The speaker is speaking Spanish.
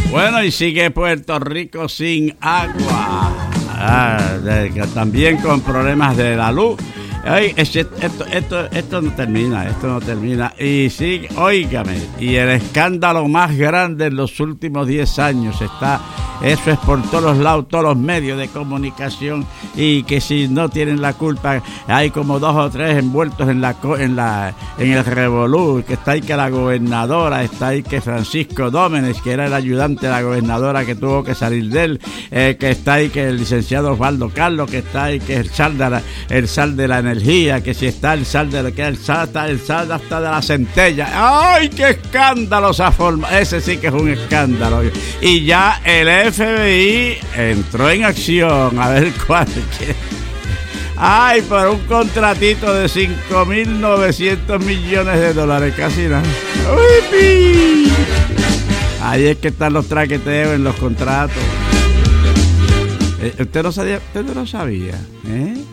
Bueno, y sigue Puerto Rico sin agua. También con problemas de la luz. Ay, esto no termina. Y sí, óigame, y el escándalo más grande en los últimos 10 años eso es por todos lados, todos los medios de comunicación, y que si no tienen la culpa, hay como 2 o 3 envueltos en el revolú, que está ahí que la gobernadora, está ahí que Francisco Dómenes, que era el ayudante de la gobernadora que tuvo que salir de él, que está ahí que el licenciado Osvaldo Carlos, que está ahí que el sal de la energía, que si está el sal de hasta de la centella. ¡Ay, qué escándalo se ha formado! Ese sí que es un escándalo. Y ya el FBI entró en acción a ver cuál. Ay, por un contratito de $5.900 millones, casi nada. ¡Uy! Ahí es que están los traqueteos en los contratos. ¿Usted no lo sabía? ¿Eh?